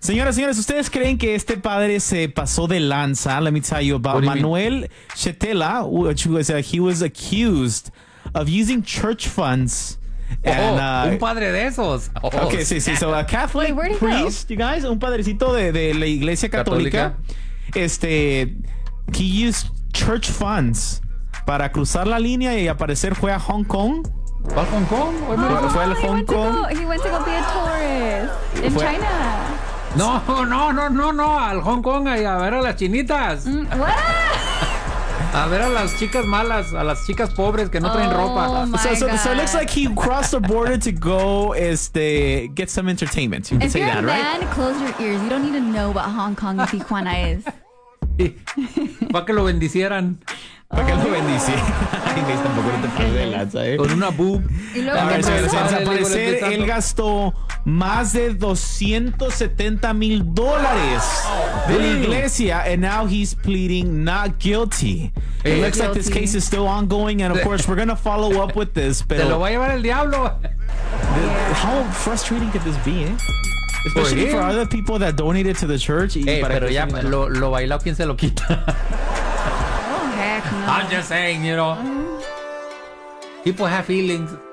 Señoras, señores, ¿ustedes creen que este padre se pasó de lanza? Let me tell you about Manuel Chetela, which was he was accused of using church funds. Un padre de esos. Okay, sí. So a Catholic priest, you guys, un padrecito de la iglesia católica. He used church funds para cruzar la línea y aparecer fue a Hong Kong. ¿Va a Hong Kong? Fue al Hong Kong. He went to go be a tourist in China. No, al Hong Kong a ver a las chinitas. What? A ver a las chicas malas, a las chicas pobres que no traen ropa. So it looks like he crossed the border to go get some entertainment. You can say that, right? If you're a man, close your ears. You don't need to know what Hong Kong and Tijuana is. Para que lo bendicieran. Para que lo bendicieran. Tampoco no te pases de lanza, Con una boob. Y luego, al parecer, él gastó más de $270,000 de la iglesia, and now he's pleading not guilty. It looks like this case is still ongoing, and of course, we're going to follow up with this. Te lo va a llevar el diablo. How frustrating could this be, eh? Especially for other people that donated to the church. Pero ya lo bailado, ¿quién se lo quita? oh, heck no. I'm just saying, People have feelings.